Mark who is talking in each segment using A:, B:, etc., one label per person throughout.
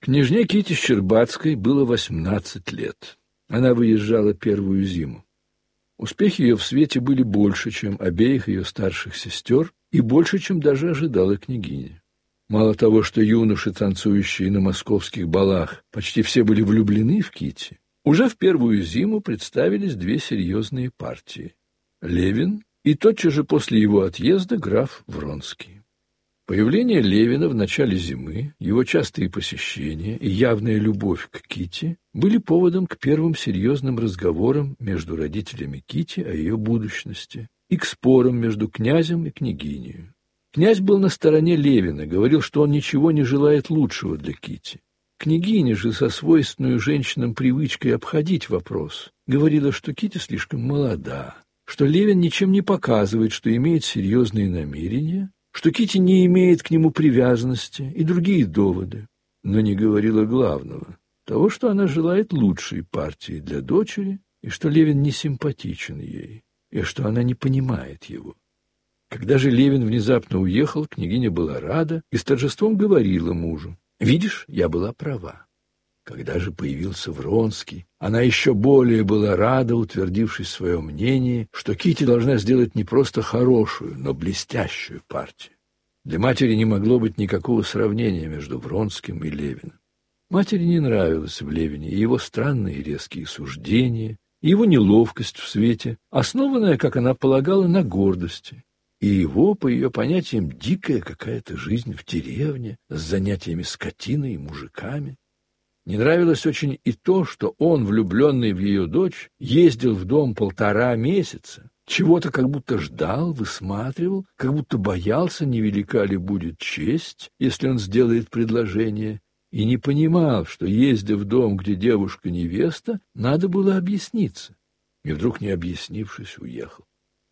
A: Княжне Кити Щербацкой было 18 лет. Она выезжала первую зиму. Успехи ее в свете были больше, чем обеих ее старших сестер, и больше, чем даже ожидала княгиня. Мало того, что юноши, танцующие на московских балах, почти все были влюблены в Кити, уже в первую зиму представились две серьезные партии — Левин и тотчас же после его отъезда граф Вронский. Появление Левина в начале зимы, его частые посещения и явная любовь к Кити были поводом к первым серьезным разговорам между родителями Кити о ее будущности и к спорам между князем и княгиней. Князь был на стороне Левина, говорил, что он ничего не желает лучшего для Кити. Княгиня же со свойственной женщинам привычкой обходить вопрос говорила, что Кити слишком молода, что Левин ничем не показывает, что имеет серьезные намерения, что Кити не имеет к нему привязанности и другие доводы, но не говорила главного, того, что она желает лучшей партии для дочери, и что Левин не симпатичен ей, и что она не понимает его. Когда же Левин внезапно уехал, княгиня была рада и с торжеством говорила мужу: «Видишь, я была права». Когда же появился Вронский, она еще более была рада, утвердившись в своем мнении, что Кити должна сделать не просто хорошую, но блестящую партию. Для матери не могло быть никакого сравнения между Вронским и Левиным. Матери не нравилось в Левине и его странные резкие суждения, и его неловкость в свете, основанная, как она полагала, на гордости, и его, по ее понятиям, дикая какая-то жизнь в деревне с занятиями скотиной и мужиками. Не нравилось очень и то, что он, влюбленный в ее дочь, ездил в дом 1,5 месяца, чего-то как будто ждал, высматривал, как будто боялся, невелика ли будет честь, если он сделает предложение, и не понимал, что, ездя в дом, где девушка-невеста, надо было объясниться, и вдруг, не объяснившись, уехал.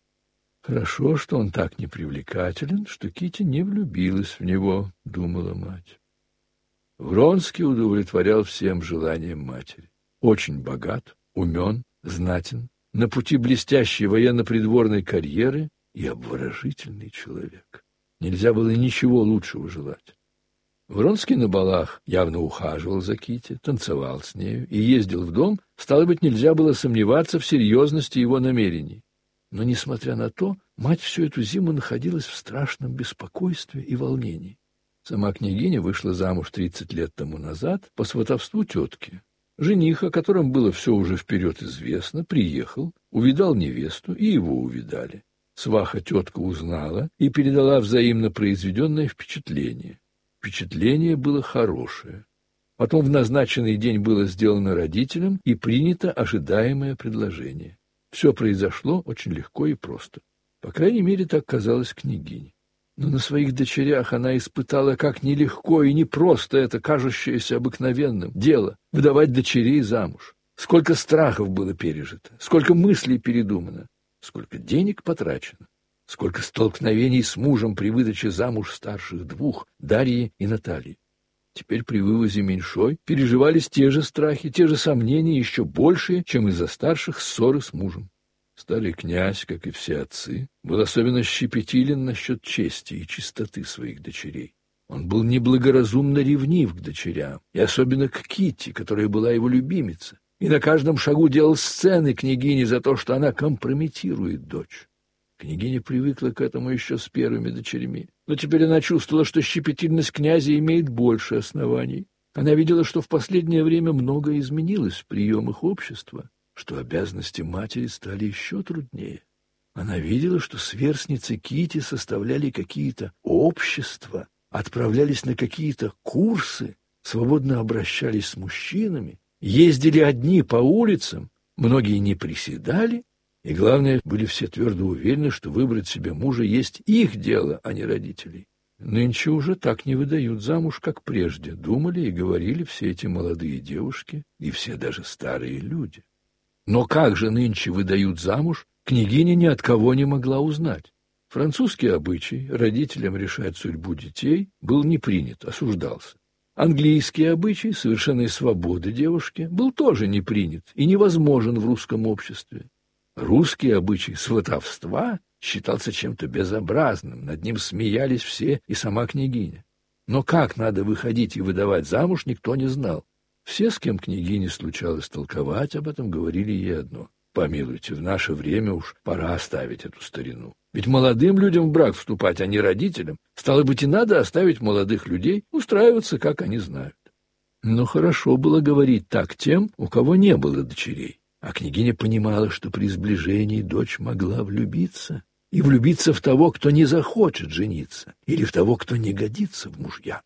A: Хорошо, что он так непривлекателен, что Кити не влюбилась в него, думала мать. Вронский удовлетворял всем желаниям матери. Очень богат, умен, знатен, на пути блестящей военно-придворной карьеры и обворожительный человек. Нельзя было ничего лучшего желать. Вронский на балах явно ухаживал за Кити, танцевал с нею и ездил в дом, стало быть, нельзя было сомневаться в серьезности его намерений. Но, несмотря на то, мать всю эту зиму находилась в страшном беспокойстве и волнении. Сама княгиня вышла замуж 30 лет тому назад по сватовству тетки. Жених, о котором было все уже вперед известно, приехал, увидал невесту, и его увидали. Сваха-тетка узнала и передала взаимно произведенное впечатление. Впечатление было хорошее. Потом в назначенный день было сделано родителям и принято ожидаемое предложение. Все произошло очень легко и просто. По крайней мере, так казалось княгине. Но на своих дочерях она испытала, как нелегко и непросто это, кажущееся обыкновенным, дело — выдавать дочерей замуж. Сколько страхов было пережито, сколько мыслей передумано, сколько денег потрачено, сколько столкновений с мужем при выдаче замуж старших двух, Дарьи и Натальи. Теперь при вывозе меньшой переживались те же страхи, те же сомнения, еще большие, чем из-за старших ссоры с мужем. Старый князь, как и все отцы, был особенно щепетилен насчет чести и чистоты своих дочерей. Он был неблагоразумно ревнив к дочерям, и особенно к Кити, которая была его любимица, и на каждом шагу делал сцены княгине за то, что она компрометирует дочь. Княгиня привыкла к этому еще с первыми дочерьми, но теперь она чувствовала, что щепетильность князя имеет больше оснований. Она видела, что в последнее время многое изменилось в приемах общества, что обязанности матери стали еще труднее. Она видела, что сверстницы Кити составляли какие-то общества, отправлялись на какие-то курсы, свободно обращались с мужчинами, ездили одни по улицам, многие не приседали, и, главное, были все твердо уверены, что выбрать себе мужа есть их дело, а не родителей. Нынче уже так не выдают замуж, как прежде, думали и говорили все эти молодые девушки и все даже старые люди. Но как же нынче выдают замуж, княгиня ни от кого не могла узнать. Французский обычай родителям решать судьбу детей был не принят, осуждался. Английский обычай совершенной свободы девушки был тоже не принят и невозможен в русском обществе. Русский обычай сватовства считался чем-то безобразным, над ним смеялись все и сама княгиня. Но как надо выходить и выдавать замуж, никто не знал. Все, с кем княгине случалось толковать об этом, говорили ей одно: помилуйте, в наше время уж пора оставить эту старину. Ведь молодым людям в брак вступать, а не родителям. Стало быть, и надо оставить молодых людей устраиваться, как они знают. Но хорошо было говорить так тем, у кого не было дочерей. А княгиня понимала, что при сближении дочь могла влюбиться. И влюбиться в того, кто не захочет жениться, или в того, кто не годится в мужья.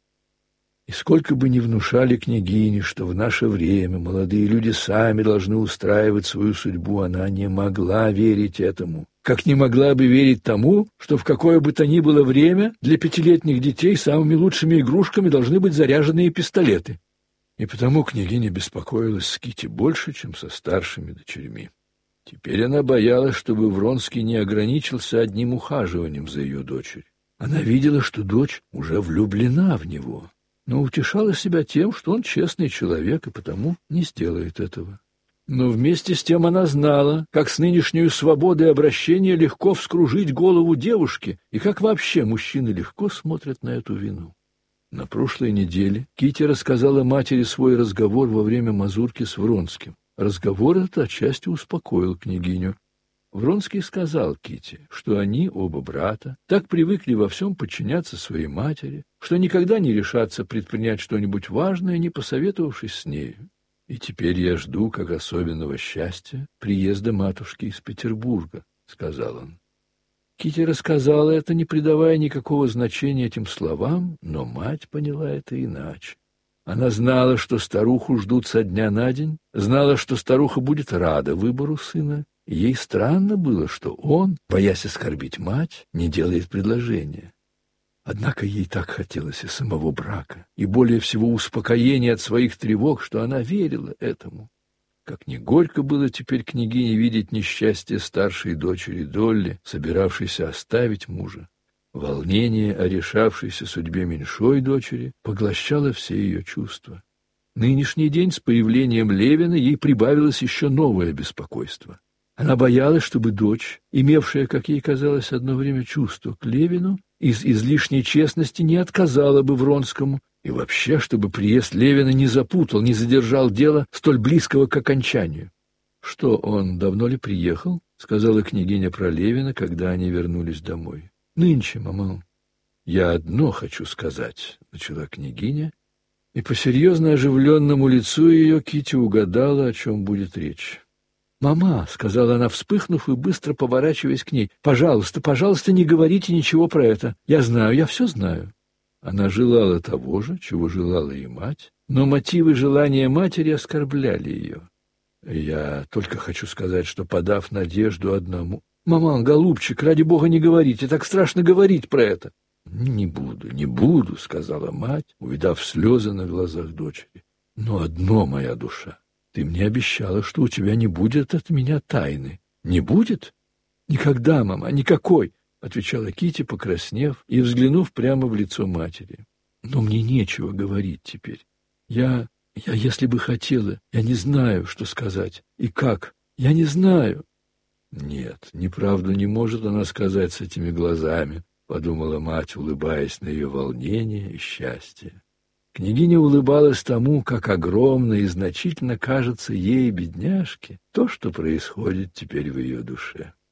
A: И сколько бы ни внушали княгине, что в наше время молодые люди сами должны устраивать свою судьбу, она не могла верить этому. Как не могла бы верить тому, что в какое бы то ни было время для 5-летних детей самыми лучшими игрушками должны быть заряженные пистолеты. И потому княгиня беспокоилась с Кити больше, чем со старшими дочерьми. Теперь она боялась, чтобы Вронский не ограничился одним ухаживанием за ее дочерью. Она видела, что дочь уже влюблена в него, но утешала себя тем, что он честный человек и потому не сделает этого. Но вместе с тем она знала, как с нынешней свободой обращения легко вскружить голову девушки и как вообще мужчины легко смотрят на эту вину. На прошлой неделе Кити рассказала матери свой разговор во время мазурки с Вронским. Разговор этот отчасти успокоил княгиню. Вронский сказал Кити, что они, оба брата, так привыкли во всем подчиняться своей матери, что никогда не решатся предпринять что-нибудь важное, не посоветовавшись с нею. И теперь я жду, как особенного счастья, приезда матушки из Петербурга, — сказал он. Кити рассказала это, не придавая никакого значения этим словам, но мать поняла это иначе. Она знала, что старуху ждут со дня на день, знала, что старуха будет рада выбору сына, и ей странно было, что он, боясь оскорбить мать, не делает предложения. Однако ей так хотелось и самого брака, и более всего успокоения от своих тревог, что она верила этому. Как ни горько было теперь княгине видеть несчастье старшей дочери Долли, собиравшейся оставить мужа. Волнение о решавшейся судьбе меньшой дочери поглощало все ее чувства. Нынешний день с появлением Левина ей прибавилось еще новое беспокойство. Она боялась, чтобы дочь, имевшая, как ей казалось, одно время чувство к Левину, из излишней честности не отказала бы Вронскому, и вообще, чтобы приезд Левина не запутал, не задержал дело столь близкого к окончанию. — Что, он давно ли приехал? — сказала княгиня про Левина, когда они вернулись домой. — Нынче, мама. — Я одно хочу сказать, — начала княгиня, и по серьезно оживленному лицу ее Кити угадала, о чем будет речь. — Мама, — сказала она, вспыхнув и быстро поворачиваясь к ней, — пожалуйста, пожалуйста, не говорите ничего про это. Я знаю, я все знаю. Она желала того же, чего желала и мать, но мотивы желания матери оскорбляли ее. Я только хочу сказать, что, подав надежду одному... — Мама, голубчик, ради бога, не говорите, так страшно говорить про это. — Не буду, — сказала мать, увидав слезы на глазах дочери. — Но одно, моя душа, ты мне обещала, что у тебя не будет от меня тайны. Не будет? — Никогда, мама, никакой, — отвечала Кити, покраснев и взглянув прямо в лицо матери. — Но мне нечего говорить теперь. Я, если бы хотела, я не знаю, что сказать. И как? Я не знаю. — Нет, неправду не может она сказать с этими глазами, — подумала мать, улыбаясь на ее волнение и счастье. Княгиня улыбалась тому, как огромно и значительно кажется ей, бедняжке, то, что происходит теперь в ее душе.